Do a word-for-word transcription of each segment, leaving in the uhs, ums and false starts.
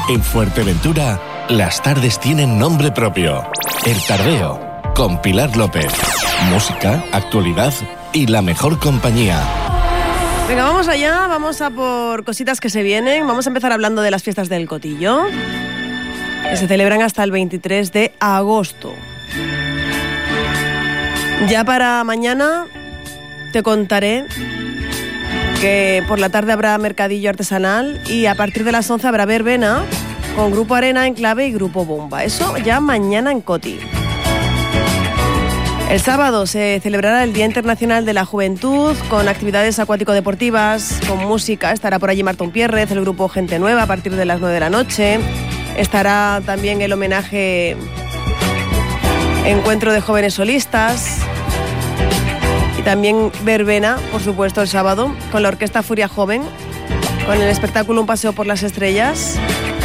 En Fuerteventura, las tardes tienen nombre propio. El Tardeo, con Pilar López. Música, actualidad y la mejor compañía. Venga, vamos allá, vamos a por cositas que se vienen. Vamos a empezar hablando de las fiestas del Cotillo, que se celebran hasta el veintitrés de agosto. Ya para mañana te contaré que por la tarde habrá mercadillo artesanal y a partir de las once habrá verbena con Grupo Arena, Enclave y Grupo Bomba. Eso ya mañana en Coti. El sábado se celebrará el Día Internacional de la Juventud con actividades acuático-deportivas, con música. Estará por allí Martón Pierrez, el grupo Gente Nueva a partir de las nueve de la noche. Estará también el homenaje Encuentro de Jóvenes Solistas. Y también verbena, por supuesto, el sábado con la Orquesta Furia Joven, con el espectáculo Un Paseo por las Estrellas.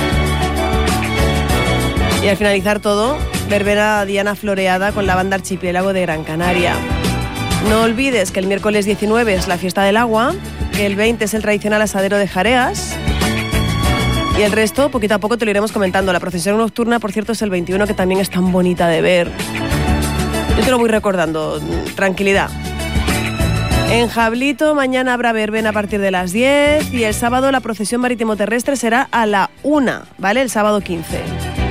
Y al finalizar todo, verbena Diana Floreada con la banda Archipiélago de Gran Canaria. No olvides que el miércoles diecinueve es la fiesta del agua, que el veinte es el tradicional asadero de Jareas y el resto, poquito a poco te lo iremos comentando. La procesión nocturna, por cierto, es el veintiuno, que también es tan bonita de ver. Yo te lo voy recordando, tranquilidad. En Jablito mañana habrá verbena a partir de las diez y el sábado la procesión marítimo terrestre será a la una, ¿vale? El sábado quince.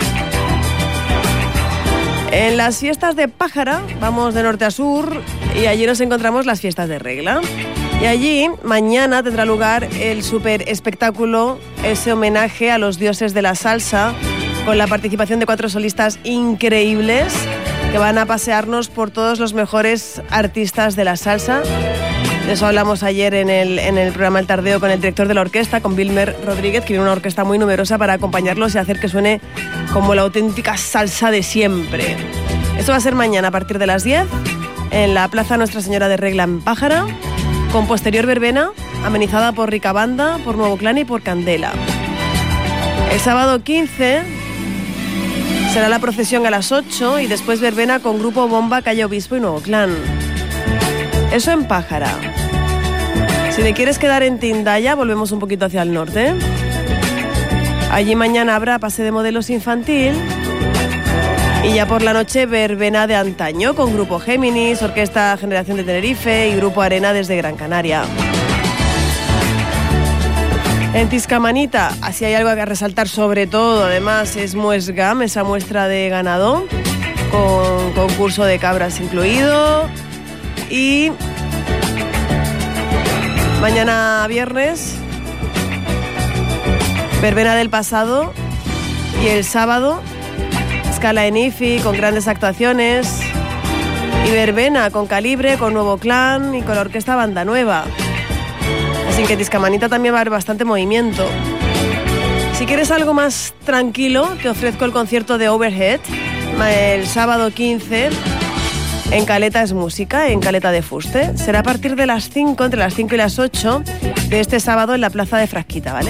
En las fiestas de Pájara, vamos de norte a sur y allí nos encontramos las fiestas de Regla. Y allí, mañana, tendrá lugar el super espectáculo, ese homenaje a los dioses de la salsa, con la participación de cuatro solistas increíbles que van a pasearnos por todos los mejores artistas de la salsa. De eso hablamos ayer en el, en el programa El Tardeo con el director de la orquesta, con Wilmer Rodríguez, que viene una orquesta muy numerosa para acompañarlos y hacer que suene como la auténtica salsa de siempre. Esto va a ser mañana a partir de las diez en la Plaza Nuestra Señora de Regla en Pájara, con posterior verbena amenizada por Rica Banda, por Nuevo Clan y por Candela. El sábado quince será la procesión a las ocho y después verbena con Grupo Bomba, Calle Obispo y Nuevo Clan. Eso en Pájara. Si te quieres quedar en Tindaya, volvemos un poquito hacia el norte. Allí mañana habrá pase de modelos infantil y ya por la noche verbena de antaño con Grupo Géminis, Orquesta Generación de Tenerife y Grupo Arena desde Gran Canaria. En Tiscamanita, así hay algo que resaltar sobre todo, además es Muesgam, esa muestra de ganado con concurso de cabras incluido. Y mañana viernes, verbena del pasado y el sábado, escala en I F I con grandes actuaciones y verbena con Calibre, con Nuevo Clan y con la Orquesta Banda Nueva. Así que Tiscamanita también va a haber bastante movimiento. Si quieres algo más tranquilo, te ofrezco el concierto de Overhead el sábado quince. En Caleta es Música, en Caleta de Fuste. Será a partir de las cinco, entre las cinco y las ocho de este sábado en la Plaza de Frasquita, ¿vale?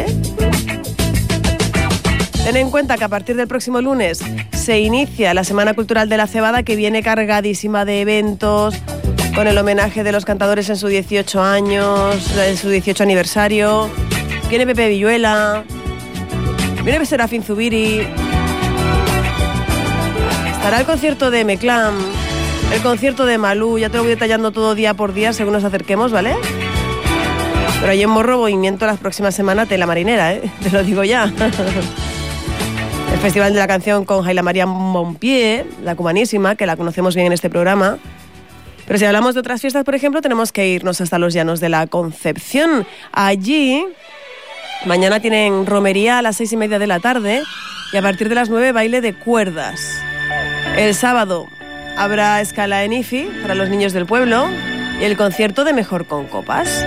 Ten en cuenta que a partir del próximo lunes se inicia la Semana Cultural de la Cebada, que viene cargadísima de eventos, con el homenaje de los cantadores en su dieciocho años, en su dieciocho aniversario. Viene Pepe Villuela, viene Serafín Zubiri, estará el concierto de Meclán, el concierto de Malú, ya te lo voy detallando todo día por día según nos acerquemos, ¿vale? Pero ahí en Morro movimiento las próximas semanas de la marinera, ¿eh? Te lo digo ya. El Festival de la Canción con Jaila María Montpied, la cubanísima, que la conocemos bien en este programa. Pero si hablamos de otras fiestas, por ejemplo, tenemos que irnos hasta los Llanos de la Concepción. Allí, mañana tienen romería a las seis y media de la tarde y a partir de las nueve baile de cuerdas. El sábado habrá escala en I F I para los niños del pueblo y el concierto de Mejor con Copas.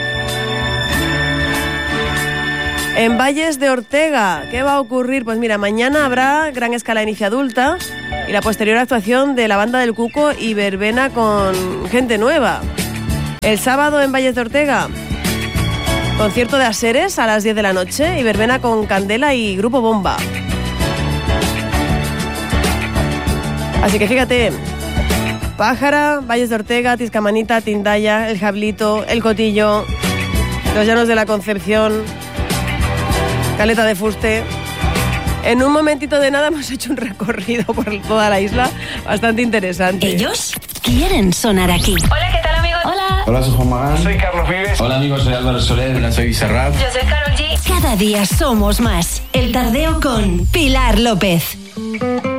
En Valles de Ortega, ¿qué va a ocurrir? Pues mira, mañana habrá gran escala en I F I adulta y la posterior actuación de la Banda del Cuco y verbena con Gente Nueva. El sábado en Valles de Ortega, concierto de Aseres a las diez de la noche y verbena con Candela y Grupo Bomba. Así que fíjate, Pájara, Valles de Ortega, Tiscamanita, Tindaya, El Jablito, El Cotillo, los Llanos de la Concepción, Caleta de Fuste. En un momentito de nada hemos hecho un recorrido por toda la isla bastante interesante. Ellos quieren sonar aquí. Hola, ¿qué tal, amigos? Hola. Hola, soy Juan Magán. Soy Carlos Vives. Hola, amigos, soy Álvaro Soler. Hola, soy Bizarrap. Yo soy Karol G. Cada día somos más. El Tardeo con Pilar López.